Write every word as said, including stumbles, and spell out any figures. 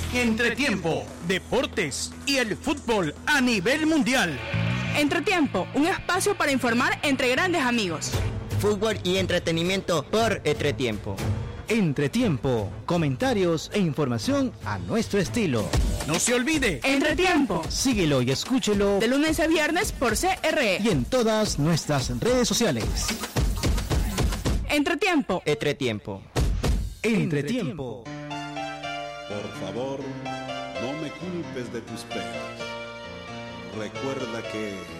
Entretiempo, deportes y el fútbol a nivel mundial. Entretiempo, un espacio para informar entre grandes amigos. Fútbol y entretenimiento por Entretiempo. Entretiempo, comentarios e información a nuestro estilo. No se olvide, Entretiempo. Síguelo y escúchelo de lunes a viernes por C R E y en todas nuestras redes sociales. Entretiempo. Entretiempo. Entretiempo. Por favor, no me culpes de tus penas. Recuerda que